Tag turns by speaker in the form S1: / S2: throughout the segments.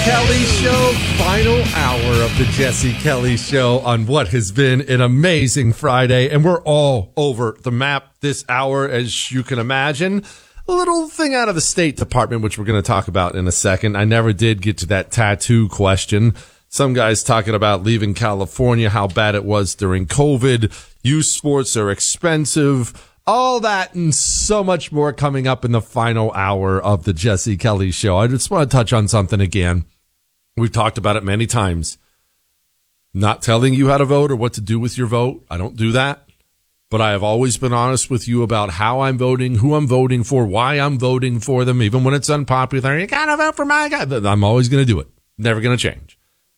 S1: Kelly Show, final hour of the Jesse Kelly Show on what has been an amazing Friday, and we're all over the map this hour, as you can imagine. A little thing out of the State Department, which we're going to talk about in a second. I never did get to that tattoo question. Some guys talking about leaving California, how bad it was during COVID. Youth sports are expensive. All that and so much more coming up in the final hour of the Jesse Kelly Show. I just want to touch on something again. We've talked about it many times. Not telling you how to vote or what to do with your vote. I don't do that. But I have always been honest with you about how I'm voting, who I'm voting for, why I'm voting for them, even when it's unpopular. You gotta vote for my guy. I'm always going to do it. Never going to change.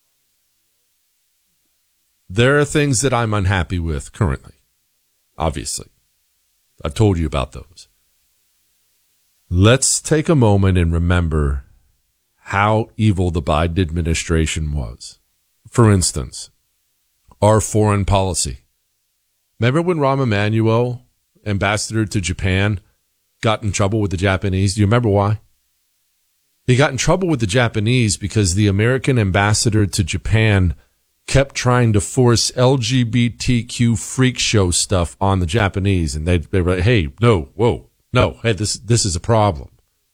S1: There are things that I'm unhappy with currently, obviously. I've told you about those. Let's take a moment and remember how evil the Biden administration was. For instance, our foreign policy. Remember when Rahm Emanuel, ambassador to Japan, got in trouble with the Japanese? Do you remember why? He got in trouble with the Japanese because the American ambassador to Japan kept trying to force LGBTQ freak show stuff on the Japanese. And they were like, hey, no, whoa, no, hey, this is a problem.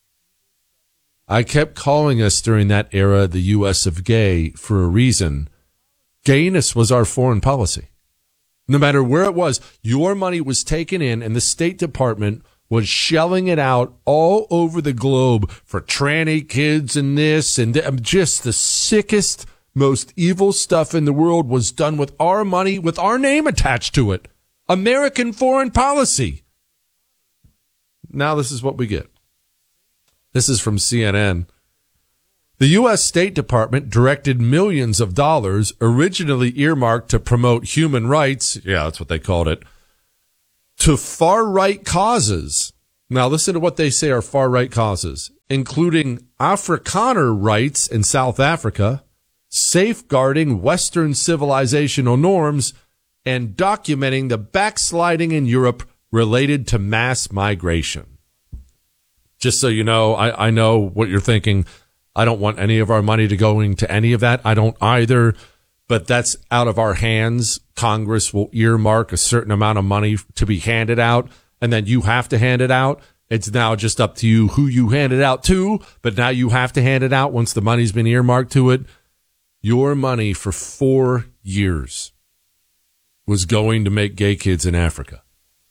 S1: I kept calling us during that era the U.S. of gay for a reason. Gayness was our foreign policy. No matter where it was, your money was taken in and the State Department was shelling it out all over the globe for tranny kids and this and just the sickest, most evil stuff in the world was done with our money, with our name attached to it. American foreign policy. Now this is what we get. This is from CNN. The U.S. State Department directed millions of dollars, originally earmarked to promote human rights, yeah, that's what they called it, to far-right causes. Now listen to what they say are far-right causes, including Afrikaner rights in South Africa, safeguarding Western civilizational norms, and documenting the backsliding in Europe related to mass migration. Just so you know, I know what you're thinking. I don't want any of our money to go into any of that. I don't either, but that's out of our hands. Congress will earmark a certain amount of money to be handed out, and then you have to hand it out. It's now just up to you who you hand it out to, but now you have to hand it out once the money's been earmarked to it. Your money for 4 years was going to make gay kids in Africa.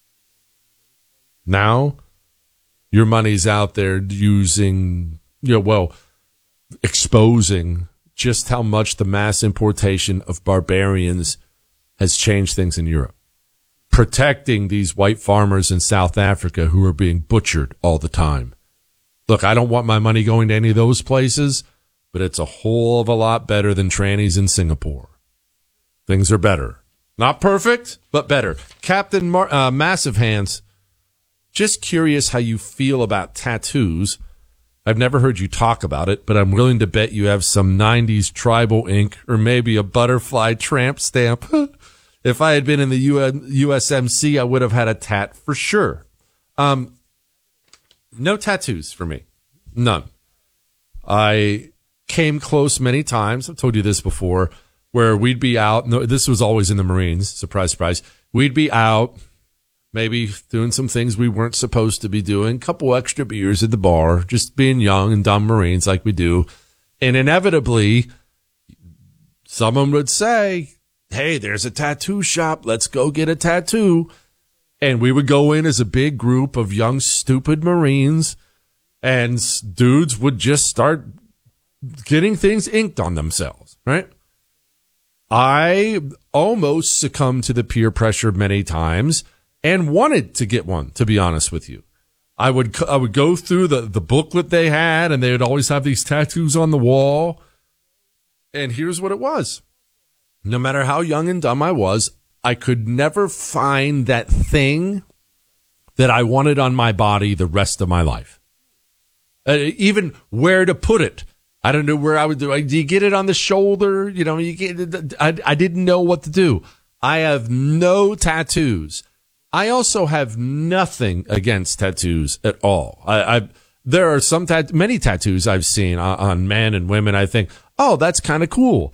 S1: Now, your money's out there using, exposing just how much the mass importation of barbarians has changed things in Europe. Protecting these white farmers in South Africa who are being butchered all the time. Look, I don't want my money going to any of those places, but it's a whole of a lot better than trannies in Singapore. Things are better. Not perfect, but better. Captain Massive Hands, just curious how you feel about tattoos. I've never heard you talk about it, but I'm willing to bet you have some 90s tribal ink or maybe a butterfly tramp stamp. If I had been in the USMC, I would have had a tat for sure. No tattoos for me. None. I came close many times. I've told you this before, where we'd be out. No, this was always in the Marines. Surprise, surprise. We'd be out, maybe doing some things we weren't supposed to be doing, couple extra beers at the bar, just being young and dumb Marines like we do. And inevitably, someone would say, hey, there's a tattoo shop. Let's go get a tattoo. And we would go in as a big group of young, stupid Marines, and dudes would just start getting things inked on themselves, right? I almost succumbed to the peer pressure many times and wanted to get one, to be honest with you. I would go through the booklet they had, and they would always have these tattoos on the wall. And here's what it was. No matter how young and dumb I was, I could never find that thing that I wanted on my body the rest of my life. Even where to put it. I don't know where I would do. Do you get it on the shoulder? I didn't know what to do. I have no tattoos. I also have nothing against tattoos at all. there are many tattoos I've seen on men and women. I think, oh, that's kind of cool.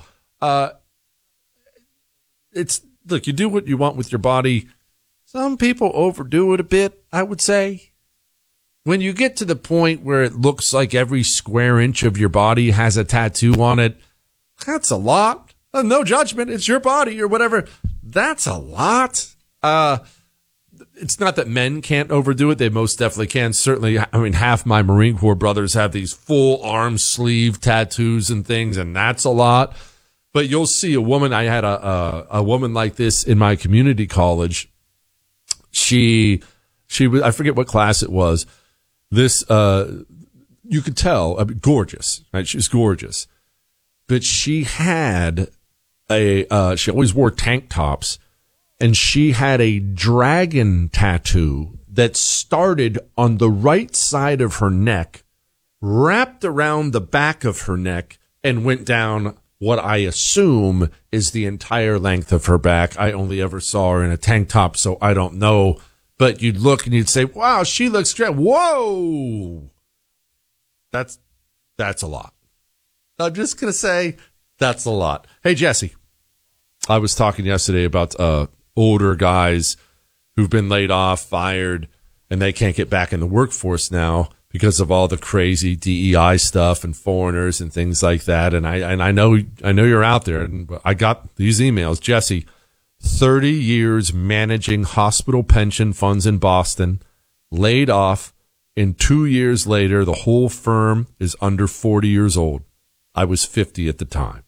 S1: Look, you do what you want with your body. Some people overdo it a bit, I would say. When you get to the point where it looks like every square inch of your body has a tattoo on it, that's a lot. No judgment. It's your body or whatever. That's a lot. It's not that men can't overdo it. They most definitely can. Certainly, I mean, half my Marine Corps brothers have these full arm sleeve tattoos and things, and that's a lot. But you'll see a woman. I had a woman like this in my community college. She was, I forget what class it was. This, you could tell, gorgeous, right? She was gorgeous, but she had she always wore tank tops, and she had a dragon tattoo that started on the right side of her neck, wrapped around the back of her neck, and went down what I assume is the entire length of her back. I only ever saw her in a tank top, so I don't know. But you'd look and you'd say, wow, she looks great. Whoa. That's a lot. I'm just going to say that's a lot. Hey, Jesse, I was talking yesterday about older guys who've been laid off, fired, and they can't get back in the workforce now because of all the crazy DEI stuff and foreigners and things like that. And I know you're out there, and I got these emails. Jesse, 30 years managing hospital pension funds in Boston, laid off, and 2 years later, the whole firm is under 40 years old. I was 50 at the time.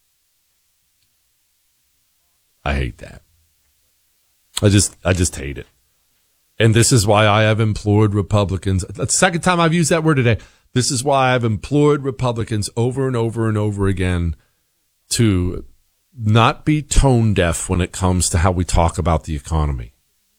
S1: I hate that. I just hate it. And this is why I have implored Republicans. That's the second time I've used that word today. This is why I've implored Republicans over and over and over again to not be tone deaf when it comes to how we talk about the economy.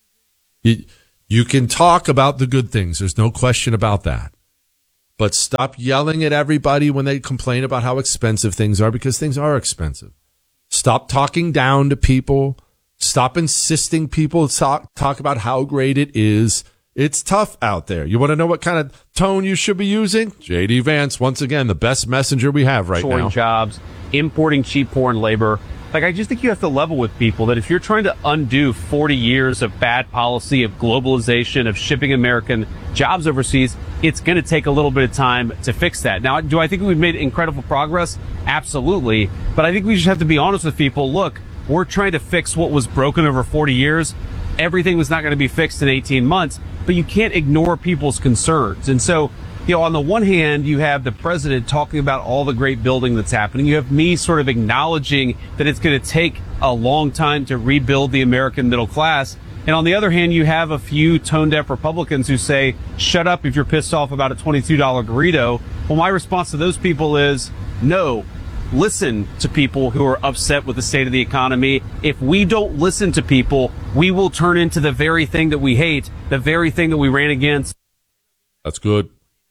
S1: You can talk about the good things. There's no question about that. But stop yelling at everybody when they complain about how expensive things are, because things are expensive. Stop talking down to people. Stop insisting people talk about how great it is. It's tough out there. You want to know what kind of tone you should be using? J.D. Vance, once again, the best messenger we have right now.
S2: Jobs, importing cheap foreign labor. Like, I just think you have to level with people that if you're trying to undo 40 years of bad policy, of globalization, of shipping American jobs overseas, it's going to take a little bit of time to fix that. Now, do I think we've made incredible progress? Absolutely. But I think we just have to be honest with people. Look, we're trying to fix what was broken over 40 years. Everything was not going to be fixed in 18 months, but you can't ignore people's concerns. And so, you know, on the one hand, you have the president talking about all the great building that's happening. You have me sort of acknowledging that it's going to take a long time to rebuild the American middle class. And on the other hand, you have a few tone-deaf Republicans who say, shut up if you're pissed off about a $22 burrito. Well, my response to those people is, no. Listen to people who are upset with the state of the economy. If we don't listen to people, we will turn into the very thing that we hate, the very thing that we ran against.
S1: That's good.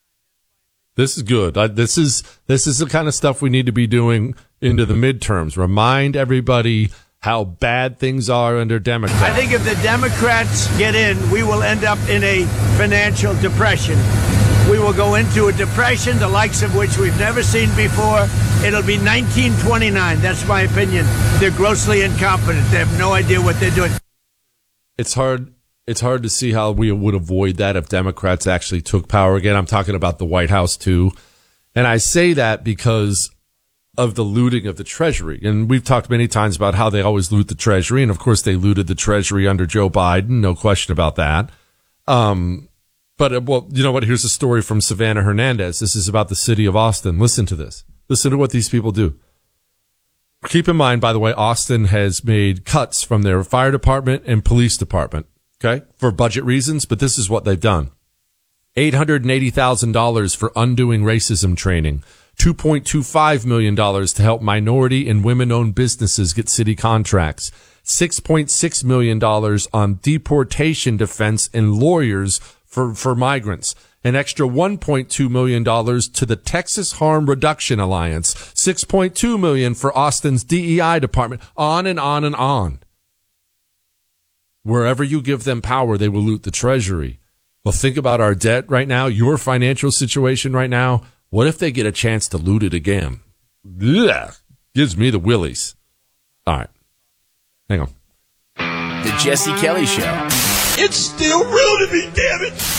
S1: This is good. This is the kind of stuff we need to be doing into the midterms. Remind everybody how bad things are under Democrats.
S3: I think if the Democrats get in, we will end up in a financial depression. We will go into a depression, the likes of which we've never seen before. It'll be 1929. That's my opinion. They're grossly incompetent. They have no idea what they're doing.
S1: It's hard to see how we would avoid that if Democrats actually took power again. I'm talking about the White House, too. And I say that because of the looting of the Treasury. And we've talked many times about how they always loot the Treasury. And, of course, they looted the Treasury under Joe Biden. No question about that. But, well, you know what? Here's a story from Savannah Hernandez. This is about the city of Austin. Listen to this. Listen to what these people do. Keep in mind, by the way, Austin has made cuts from their fire department and police department, okay, for budget reasons. But this is what they've done. $880,000 for undoing racism training. $2.25 million to help minority and women-owned businesses get city contracts. $6.6 million on deportation defense and lawyers for migrants. An extra $1.2 million to the Texas Harm Reduction Alliance. $6.2 million for Austin's DEI department. On and on and on. Wherever you give them power, they will loot the Treasury. Well, think about our debt right now, your financial situation right now. What if they get a chance to loot it again? Ugh, gives me the willies. All right. Hang on.
S4: The Jesse Kelly Show.
S5: It's still real to me, damn it.